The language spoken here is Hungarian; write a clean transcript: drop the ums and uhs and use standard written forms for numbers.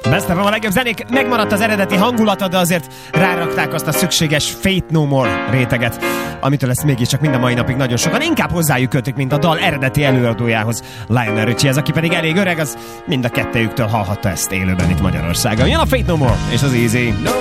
Best of a legjobb zenék, megmaradt az eredeti hangulata, de azért rárakták azt a szükséges Faith No More réteget, amitől ezt mégiscsak mind a mai napig nagyon sokan inkább hozzájuk kötik, mint a dal eredeti előadójához, Lionel Richie, ez aki pedig elég öreg, az mind a kettejüktől hallhatta ezt élőben itt Magyarországon. Jön a Faith No More és az Easy.